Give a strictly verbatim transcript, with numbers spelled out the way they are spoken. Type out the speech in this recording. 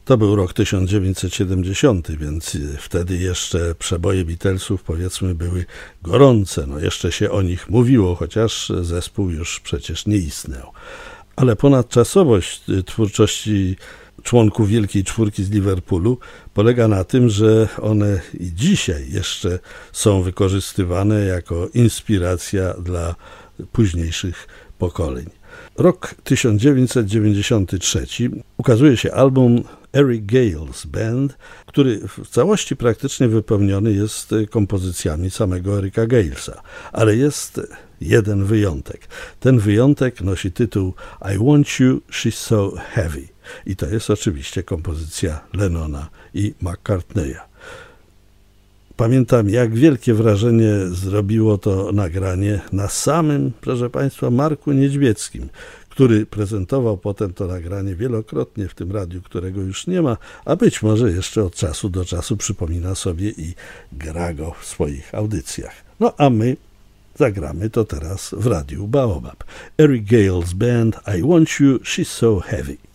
To był rok tysiąc dziewięćset siedemdziesiąty, więc wtedy jeszcze przeboje Beatlesów, powiedzmy, były gorące. No jeszcze się o nich mówiło, chociaż zespół już przecież nie istniał. Ale ponadczasowość twórczości członków Wielkiej Czwórki z Liverpoolu polega na tym, że one i dzisiaj jeszcze są wykorzystywane jako inspiracja dla późniejszych pokoleń. Rok tysiąc dziewięćset dziewięćdziesiąty trzeci ukazuje się album Eric Gales Band, który w całości praktycznie wypełniony jest kompozycjami samego Erica Galesa, ale jest jeden wyjątek. Ten wyjątek nosi tytuł I Want You, She's So Heavy i to jest oczywiście kompozycja Lennona i McCartneya. Pamiętam, jak wielkie wrażenie zrobiło to nagranie na samym, proszę Państwa, Marku Niedźwieckim, który prezentował potem to nagranie wielokrotnie w tym radiu, którego już nie ma, a być może jeszcze od czasu do czasu przypomina sobie i gra go w swoich audycjach. No a my zagramy to teraz w radiu Baobab. Eric Gales Band, I Want You, She's So Heavy.